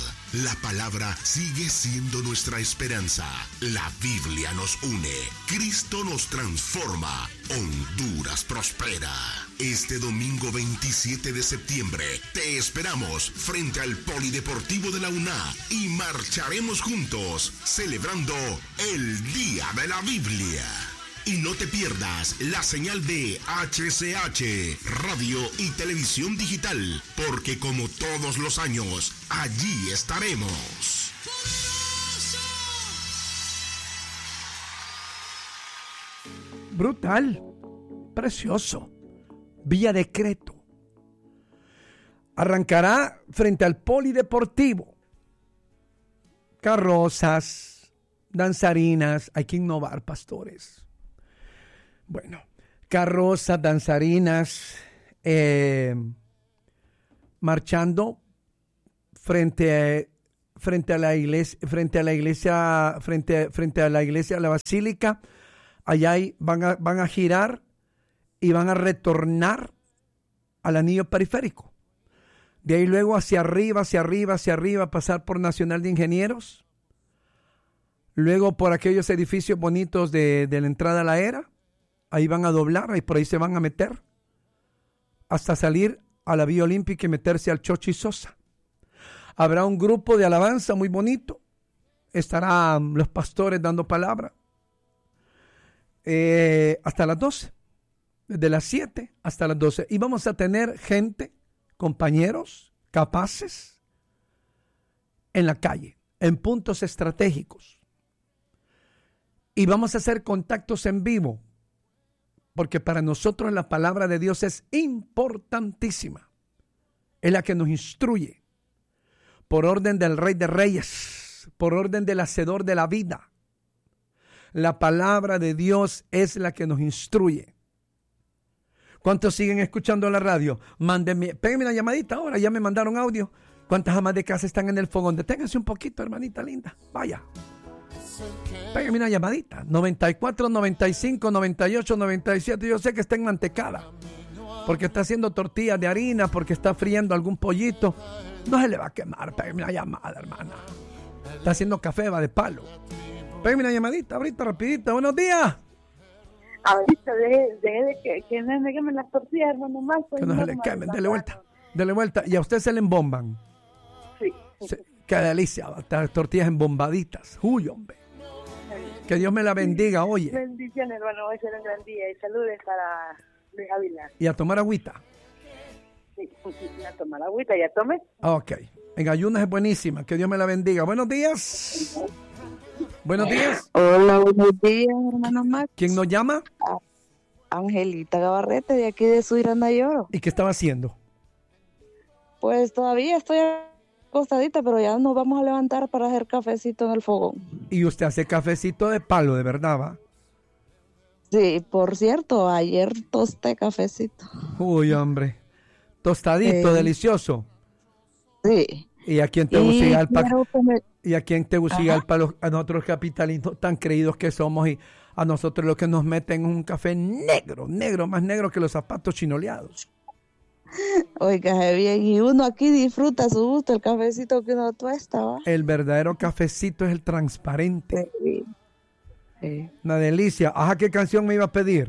la palabra sigue siendo nuestra esperanza. La Biblia nos une. Cristo nos transforma. Honduras prospera. Este domingo veintisiete de septiembre te esperamos frente al Polideportivo de la U N A y marcharemos juntos celebrando el Día de la Biblia. Y no te pierdas la señal de H C H, radio y televisión digital, porque como todos los años, allí estaremos. Brutal, precioso, vía decreto. Arrancará frente al Polideportivo. Carrozas, danzarinas, hay que innovar, pastores. Bueno, carrozas, danzarinas, eh, marchando frente a, frente a la iglesia, frente a la iglesia, frente, frente a la iglesia, a la basílica. Allá hay, van, a, van a girar y van a retornar al anillo periférico. De ahí luego hacia arriba, hacia arriba, hacia arriba, pasar por Nacional de Ingenieros. Luego por aquellos edificios bonitos de, de la entrada a la era. Ahí van a doblar, y por ahí se van a meter. Hasta salir a la Vía Olímpica y meterse al Chochi Sosa. Habrá un grupo de alabanza muy bonito. Estarán los pastores dando palabra. Eh, hasta las doce. Desde las siete hasta las doce. Y vamos a tener gente, compañeros capaces en la calle, en puntos estratégicos. Y vamos a hacer contactos en vivo, porque para nosotros la palabra de Dios es importantísima. Es la que nos instruye, por orden del Rey de Reyes, por orden del Hacedor de la vida. La palabra de Dios es la que nos instruye. ¿Cuántos siguen escuchando la radio? Mándenme, péguenme una llamadita ahora, ya me mandaron audio. ¿Cuántas amas de casa están en el fogón? Deténganse un poquito, hermanita linda. Vaya. Péguenme una llamadita. noventa y cuatro, noventa y cinco, noventa y ocho, noventa y siete. Yo sé que está en mantecada, porque está haciendo tortillas de harina, porque está friendo algún pollito. No se le va a quemar. Péguenme una llamada, hermana. Está haciendo café, va de palo. Péguenme una llamadita ahorita, rapidita. Buenos días. Ahorita deje, deje de que, que no me quemen las tortillas, hermano más. Que no se le quemen, dele vuelta, dele vuelta. Y a usted se le embomban. Sí. Se, qué delicia, tortillas embombaditas. Uy, hombre. Que Dios me la bendiga, oye. Bendiciones, hermano, hoy será un gran día. Y saludos para Luis Ávila. Y a tomar agüita. Sí, a tomar agüita, ya tome. Ok, en ayunas es buenísima, que Dios me la bendiga. Buenos días. Buenos días. Hola, buenos días, hermano Max. ¿Quién nos llama? Ah, Angelita Gabarrete, de aquí de Suirandayoro. ¿Y qué estaba haciendo? Pues todavía estoy acostadita, pero ya nos vamos a levantar para hacer cafecito en el fogón. Y usted hace cafecito de palo, de verdad, ¿va? Sí, por cierto, ayer tosté cafecito. Uy, hombre. Tostadito, eh, delicioso. Sí. ¿Y a quién Tegucigalpa? Y, me... ¿Y a quién Tegucigalpa? Los, a nosotros capitalinos tan creídos que somos, y a nosotros lo que nos meten un café negro, negro, más negro que los zapatos chinoleados. Oiga, bien, y uno aquí disfruta su gusto, el cafecito que uno tuesta, ¿va? El verdadero cafecito es el transparente. Sí. Sí. Una delicia. Ajá, ¿qué canción me iba a pedir?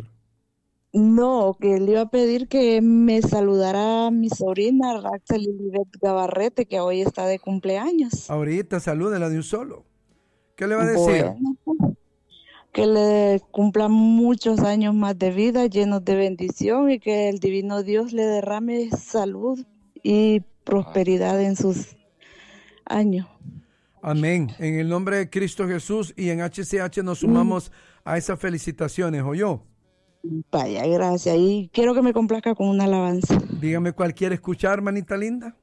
No, que le iba a pedir que me saludara a mi sobrina Raxa Lilibet Gabarrete, que hoy está de cumpleaños. Ahorita, salúdela de un solo. ¿Qué le va a decir? Bueno, que le cumpla muchos años más de vida, llenos de bendición, y que el divino Dios le derrame salud y prosperidad en sus años. Amén. En el nombre de Cristo Jesús, y en H C H nos sumamos mm. a esas felicitaciones, ¿oyó? Vaya, gracias. Y quiero que me complazca con una alabanza. Dígame cuál quiere escuchar, hermanita linda.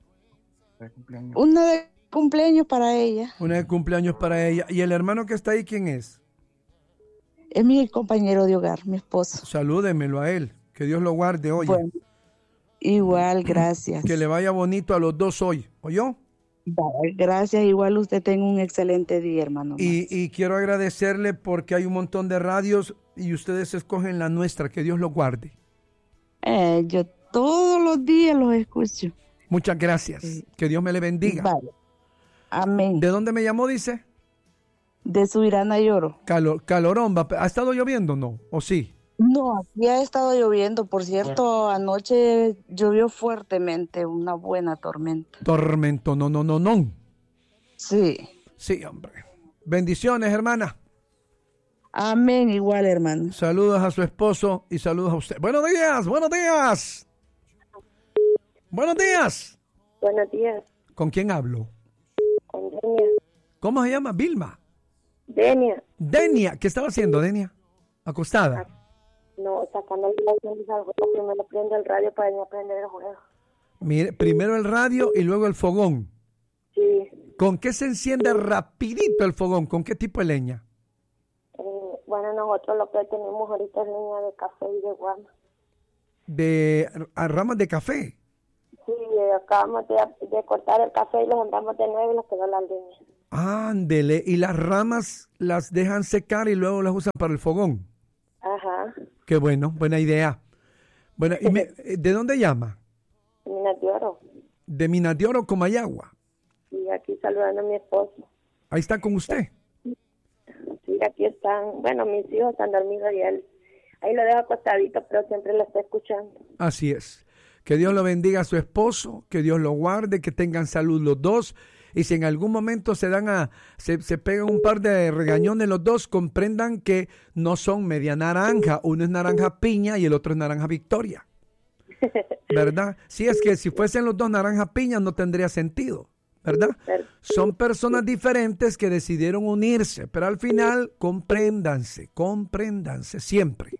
Una de cumpleaños para ella. Una de cumpleaños para ella. ¿Y el hermano que está ahí, quién es? Es mi compañero de hogar, mi esposo. Salúdemelo a él. Que Dios lo guarde hoy. Bueno, igual, gracias. Que le vaya bonito a los dos hoy. ¿Oyó? Vale, gracias. Igual usted tenga un excelente día, hermano. Y, y quiero agradecerle porque hay un montón de radios y ustedes escogen la nuestra. Que Dios lo guarde. Eh, yo todos los días los escucho. Muchas gracias. Sí. Que Dios me le bendiga. Vale. Amén. ¿De dónde me llamó, dice? De Suirandayoro. Calor, calorón. ¿Ha estado lloviendo o no? ¿O sí? No, aquí ha estado lloviendo. Por cierto, anoche llovió fuertemente, una buena tormenta. Tormento, no, no, no, no. Sí. Sí, hombre. Bendiciones, hermana. Amén, igual, hermano. Saludos a su esposo y saludos a usted. Buenos días, buenos días. Buenos días. Buenos días. ¿Con quién hablo? Con Denia. ¿Cómo se llama? Vilma. Denia. Denia. ¿Qué estaba haciendo, Denia? ¿Acostada? No, sacando el radio, primero prende el radio para venir a prender el juego. Mire, primero el radio y luego el fogón. Sí. ¿Con qué se enciende rapidito el fogón? ¿Con qué tipo de leña? bueno, nosotros lo que tenemos ahorita es leña de café y de guama. De a ramas de café. Sí, eh, acabamos de, de cortar el café y lo sembramos de nuevo y nos quedó la leña. Ándele, y las ramas las dejan secar y luego las usan para el fogón. Ajá. Qué bueno, buena idea. Bueno, y me, ¿de dónde llama? Minas de Oro. De Minas de Oro, Comayagua. Y aquí saludando a mi esposo. Ahí está con usted. Sí, aquí están, bueno, mis hijos están dormidos y él, ahí lo dejo acostadito, pero siempre lo está escuchando. Así es. Que Dios lo bendiga a su esposo, que Dios lo guarde, que tengan salud los dos. Y si en algún momento se dan a, se, se pegan un par de regañones los dos, comprendan que no son media naranja. Uno es naranja piña y el otro es naranja victoria. ¿Verdad? Si es que si fuesen los dos naranja piña no tendría sentido, ¿verdad? Son personas diferentes que decidieron unirse, pero al final compréndanse, compréndanse siempre.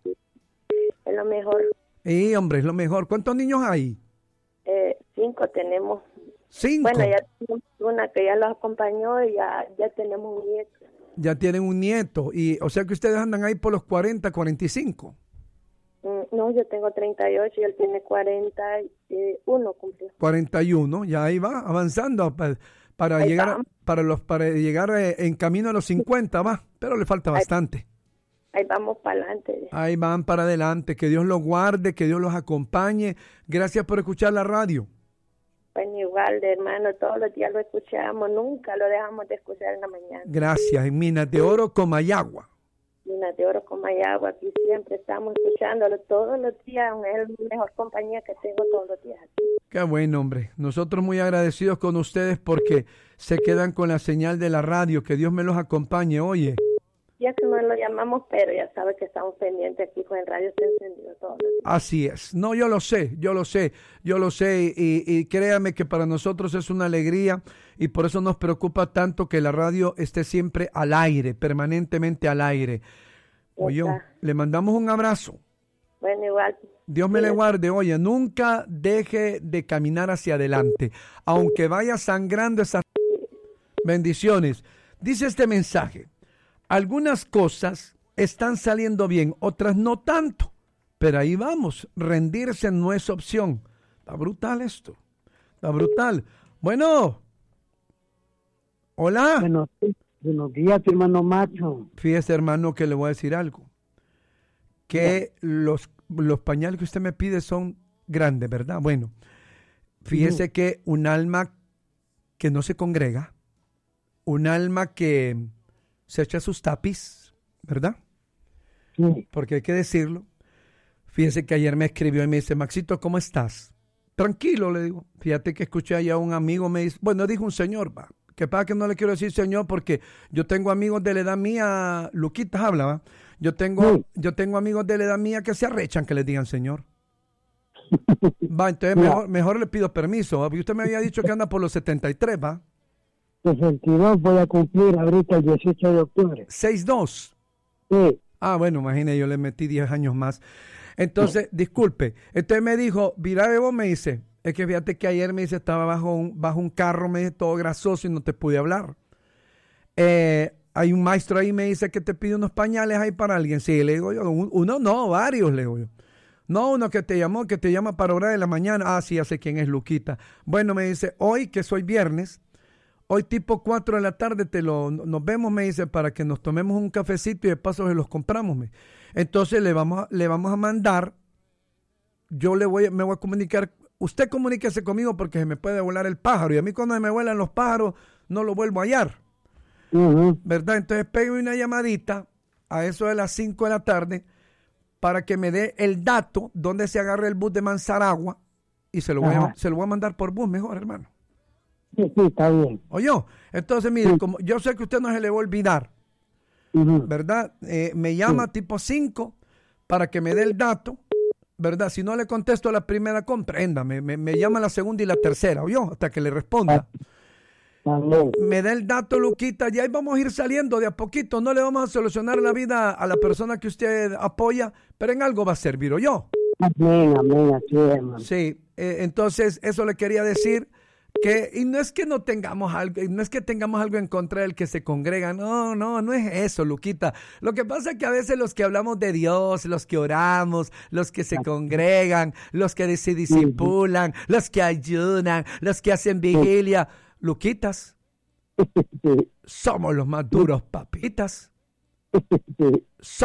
Es lo mejor. Y hombre, es lo mejor. ¿Cuántos niños hay? Eh, cinco tenemos. Cinco. Bueno, ya tenemos una que ya los acompañó y ya, ya tenemos un nieto. Ya tienen un nieto. Y, o sea que ustedes andan ahí por los cuarenta, cuarenta y cinco. Mm, no, yo tengo treinta y ocho y él tiene cuarenta y uno cumplió. cuarenta y uno, ya ahí va avanzando para, para ahí llegar vamos. para los para llegar en camino a los cincuenta, va, pero le falta bastante. Ahí vamos para adelante. Ahí van para adelante, que Dios los guarde, que Dios los acompañe. Gracias por escuchar la radio. Bueno, igual, de hermano, todos los días lo escuchamos, nunca lo dejamos de escuchar en la mañana. Gracias, en Minas de Oro, Comayagua. Minas de Oro, Comayagua, aquí siempre estamos escuchándolo todos los días, es la mejor compañía que tengo todos los días. Qué bueno, hombre. Nosotros muy agradecidos con ustedes porque se quedan con la señal de la radio. Que Dios me los acompañe, oye. Ya que no lo llamamos, pero ya sabe que estamos pendientes aquí con el radio, está encendido todos los días. Así es. No, yo lo sé, yo lo sé, yo lo sé. Y, y créame que para nosotros es una alegría y por eso nos preocupa tanto que la radio esté siempre al aire, permanentemente al aire. Oye, le mandamos un abrazo. Bueno, igual. Dios me le guarde. Oye, nunca deje de caminar hacia adelante, aunque vaya sangrando esas bendiciones. Dice este mensaje. Algunas cosas están saliendo bien, otras no tanto, pero ahí vamos, rendirse no es opción. Está brutal esto, está brutal. Bueno, hola. Buenos, buenos días, hermano Macho. Fíjese, hermano, que le voy a decir algo, que los, los pañales que usted me pide son grandes, ¿verdad? Bueno, fíjese uh-huh. que un alma que no se congrega, un alma que se echa sus tapis, ¿verdad? Sí. Porque hay que decirlo. Fíjese que ayer me escribió y me dice, Maxito, ¿cómo estás? Tranquilo, le digo. Fíjate que escuché allá a un amigo, me dice, bueno, dijo un señor, va. Que pasa que no le quiero decir señor porque yo tengo amigos de la edad mía, Luquitas habla, ¿va? Yo tengo, sí. yo tengo amigos de la edad mía que se arrechan que les digan señor. Va, entonces mejor, mejor le pido permiso, ¿va? Porque usted me había dicho que anda por los setenta y tres, ¿va? sesenta y dos voy a cumplir ahorita el dieciocho de octubre. ¿seis dos? Sí. Ah, bueno, imagínate, yo le metí diez años más. Entonces, disculpe, entonces me dijo, mira, vos me dice, es que fíjate que ayer me dice, estaba bajo un, bajo un carro, me dice, todo grasoso y no te pude hablar. Eh, hay un maestro ahí, me dice que te pide unos pañales ahí para alguien. Sí, le digo yo, uno no, varios, le digo yo. No, uno que te llamó, que te llama para hora de la mañana. Ah, sí, ya sé quién es Luquita. Bueno, me dice, hoy que soy viernes, hoy tipo cuatro de la tarde te lo, nos vemos, me dice, para que nos tomemos un cafecito y de paso se los compramos. Me. Entonces le vamos, a, le vamos a mandar, yo le voy, me voy a comunicar, usted comuníquese conmigo porque se me puede volar el pájaro y a mí cuando me vuelan los pájaros no lo vuelvo a hallar. Uh-huh. ¿Verdad? Entonces pegue una llamadita a eso de las cinco de la tarde para que me dé el dato donde se agarre el bus de Manzaragua y se lo, voy a, se lo voy a mandar por bus mejor, hermano. Sí, sí, está bien. Oye, entonces mire, sí. como yo sé que usted no se le va a olvidar, uh-huh. ¿verdad? Eh, me llama sí. tipo cinco para que me dé el dato, ¿verdad? Si no le contesto a la primera, comprenda, me, me, me llama la segunda y la tercera, ¿oyó? Hasta que le responda. Uh-huh. Me da el dato, Luquita, y ahí vamos a ir saliendo de a poquito, no le vamos a solucionar la vida a la persona que usted apoya, pero en algo va a servir, ¿oyó? Amén, amén, así es, hermano. Sí, eh, entonces eso le quería decir, Que, y no es que no tengamos algo, no es que tengamos algo en contra del que se congrega, no, no, no es eso, Luquita. Lo que pasa es que a veces los que hablamos de Dios, los que oramos, los que se congregan, los que se disipulan, los que ayunan, los que hacen vigilia, Luquitas, somos los más duros, papitas.